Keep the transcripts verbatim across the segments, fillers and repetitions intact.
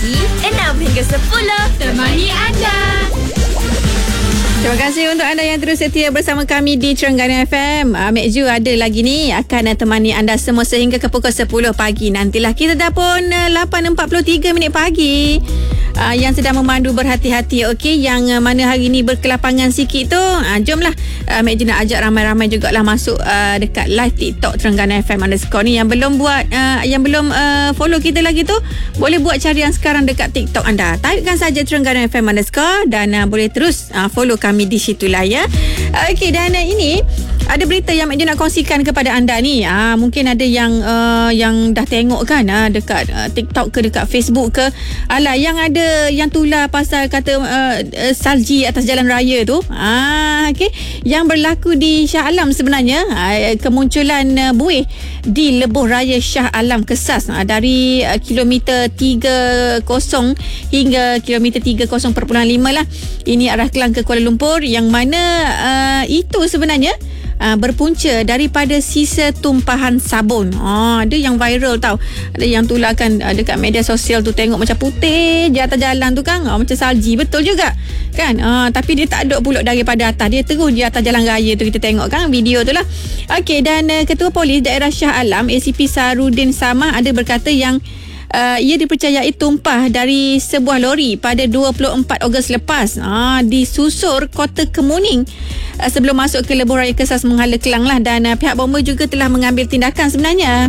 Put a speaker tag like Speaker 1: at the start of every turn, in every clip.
Speaker 1: pagi enam hingga sepuluh temani anda.
Speaker 2: Terima kasih untuk anda yang terus setia bersama kami di Terengganu F M. Uh, Mek Ju ada lagi ni akan uh, temani anda semua sehingga ke pukul sepuluh pagi. Nantilah kita dah pun uh, lapan empat puluh tiga minit pagi. Uh, yang sedang memandu berhati-hati, okey, yang uh, mana hari ni berkelapangan sikit tu, uh, jomlah uh, Mek Ju nak ajak ramai-ramai jugalah masuk uh, dekat live TikTok Terengganu F M underscore ni. Yang belum buat uh, yang belum uh, follow kita lagi tu, boleh buat carian sekarang dekat TikTok anda. Typekan saja Terengganu F M underscore dan uh, boleh terus uh, follow kami di situlah ya. Okey, dan uh, ini ada berita yang Mek Ju nak kongsikan kepada anda ni. Ah, mungkin ada yang uh, yang dah tengok kan uh, dekat uh, TikTok ke dekat Facebook ke. Alah, yang ada yang tular pasal kata uh, uh, salji atas jalan raya tu. Ah, okey, yang berlaku di Shah Alam sebenarnya. Uh, kemunculan uh, buih di lebuh raya Shah Alam Kesas uh, dari uh, kilometer tiga puluh hingga kilometer tiga puluh perpuluhan lima lah. Ini arah Kelang ke Kuala Lumpur, yang mana uh, itu sebenarnya Uh, berpunca daripada sisa tumpahan sabun. Ah, ada yang viral tau. Ada yang tularkan uh, dekat media sosial tu, tengok macam putih je atas jalan tu kan. Ah, macam salji. Betul juga. Kan? Ah, tapi dia tak ada pulak daripada atas. Dia terus di atas jalan raya tu, kita tengok kan video tu lah. Okey, dan uh, Ketua Polis Daerah Shah Alam, A C P Sarudin Samah, ada berkata yang Uh, ia dipercayai tumpah dari sebuah lori pada dua puluh empat Ogos lepas uh, di susur Kota Kemuning uh, sebelum masuk ke lebuh raya Kesas menghala Kelang lah. Dan uh, pihak bomba juga telah mengambil tindakan sebenarnya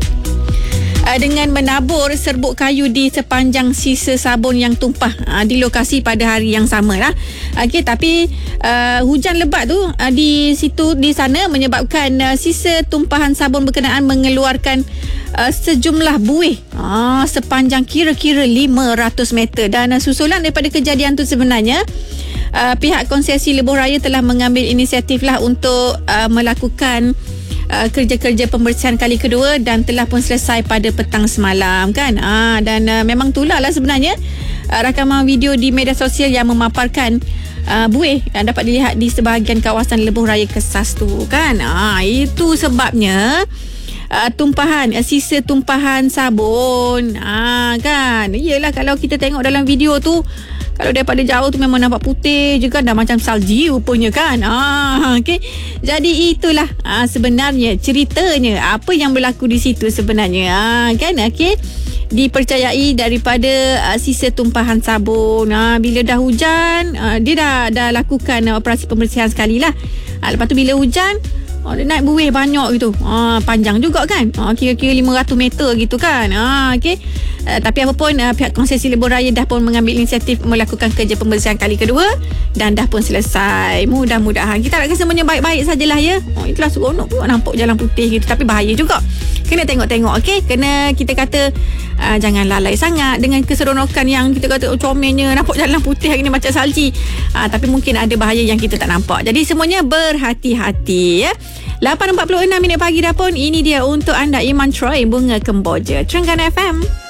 Speaker 2: Uh, dengan menabur serbuk kayu di sepanjang sisa sabun yang tumpah uh, di lokasi pada hari yang sama lah. Okey, tapi uh, hujan lebat tu uh, di situ di sana menyebabkan uh, sisa tumpahan sabun berkenaan mengeluarkan uh, sejumlah buih uh, sepanjang kira-kira lima ratus meter. Dan uh, susulan daripada kejadian tu sebenarnya uh, pihak konsesi lebuh raya telah mengambil inisiatif lah untuk uh, melakukan Uh, kerja-kerja pembersihan kali kedua dan telah pun selesai pada petang semalam kan. Ah, dan uh, memang itulah lah sebenarnya uh, rakaman video di media sosial yang memaparkan uh, buih yang dapat dilihat di sebahagian kawasan lebuh raya Kesas tu kan. Ah, itu sebabnya Uh, tumpahan, uh, sisa tumpahan sabun. Ah, kan. Iyalah, kalau kita tengok dalam video tu, kalau daripada jauh tu memang nampak putih je kan, dah macam salji rupanya kan. Ah, okey. Jadi itulah ah, sebenarnya ceritanya, apa yang berlaku di situ sebenarnya. Ah, kan, okey. Dipercayai daripada uh, sisa tumpahan sabun. Ah, bila dah hujan, uh, dia dah dah lakukan uh, operasi pembersihan sekali lah. Ah, lepas tu bila hujan, oh, dia naik buih banyak gitu. Ah, panjang juga kan. Ah, kira-kira lima ratus meter gitu kan. Ah, okey. Uh, tapi apa pun uh, pihak konsesi lebuh raya dah pun mengambil inisiatif melakukan kerja pembersihan kali kedua dan dah pun selesai. Mudah-mudahan kita harapkan semuanya baik-baik sajalah ya. Oh, itulah seronok pun nampak jalan putih gitu, tapi bahaya juga. Kena tengok-tengok, okey. Kena kita kata uh, jangan lalai sangat dengan keseronokan yang kita kata oh, comelnya nampak jalan putih hari ni macam salji. Uh, tapi mungkin ada bahaya yang kita tak nampak. Jadi semuanya berhati-hati ya. lapan empat puluh enam minit pagi dah pun. Ini dia untuk anda Iman Troy, Bunga Kemboja, Terengganu F M.